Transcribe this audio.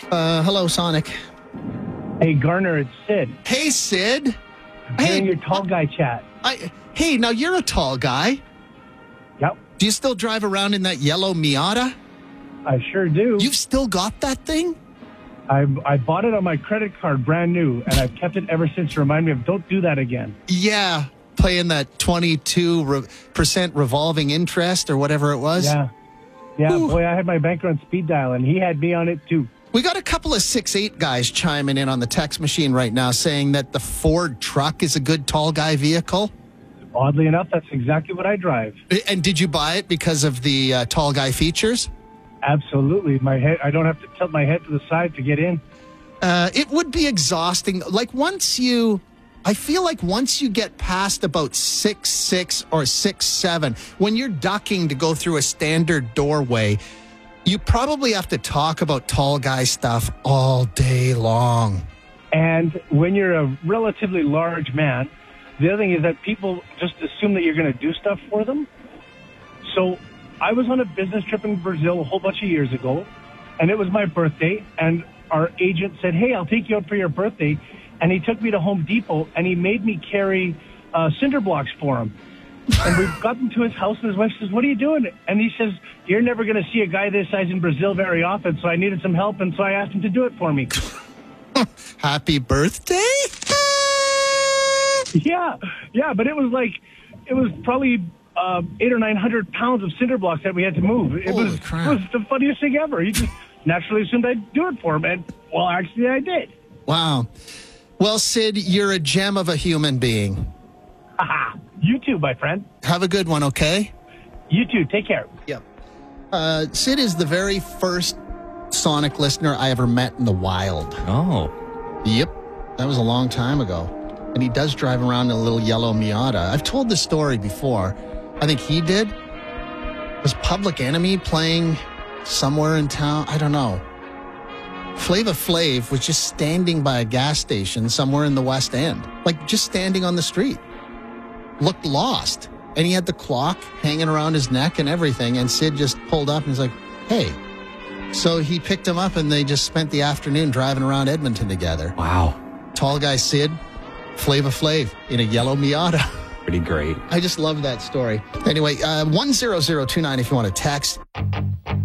Hello, Sonic. Hey, Garner, it's Sid. Hey, Sid. Hearing your tall guy chat. Hey, now you're a tall guy. Yep, Do you still drive around in that yellow Miata? I sure do. You've still got that thing? I bought it on my credit card, brand new, and I've kept it ever since to remind me of don't do that again. Yeah, paying that 22% revolving interest or whatever it was. Yeah, Ooh. boy, I had my banker on speed dial, and he had me on it too. We got a couple of 6'8" guys chiming in on the text machine right now saying that the Ford truck is a good tall guy vehicle. Oddly enough, that's exactly what I drive. And did you buy it because of the tall guy features? Absolutely. My head, I don't have to tilt my head to the side to get in. It would be exhausting. I feel like once you get past about 6'6" or 6'7", when you're ducking to go through a standard doorway, you probably have to talk about tall guy stuff all day long. And when you're a relatively large man, the other thing is that people just assume that you're going to do stuff for them. So I was on a business trip in Brazil a whole bunch of years ago, and it was my birthday, and our agent said, hey, I'll take you out for your birthday. And he took me to Home Depot, and he made me carry cinder blocks for him. And we got into his house, and his wife says, what are you doing? And he says, you're never going to see a guy this size in Brazil very often, so I needed some help, and so I asked him to do it for me. Happy birthday? Yeah, but it was probably 800 or 900 pounds of cinder blocks that we had to move. It was the funniest thing ever. He just naturally assumed I'd do it for him, and, well, actually I did. Wow. Well, Sid, you're a gem of a human being. You too, my friend. Have a good one, okay? You too. Take care. Yep. Sid is the very first Sonic listener I ever met in the wild. Oh. Yep. That was a long time ago. And he does drive around in a little yellow Miata. I've told this story before. I think he did. Was Public Enemy playing somewhere in town? I don't know. Flava Flav was just standing by a gas station somewhere in the West End. Like, just standing on the street. Looked lost. And he had the clock hanging around his neck and everything. And Sid just pulled up and was like, hey. So he picked him up and they just spent the afternoon driving around Edmonton together. Wow. Tall guy Sid, Flava Flav in a yellow Miata. Pretty great. I just love that story. Anyway, 10029 if you want to text.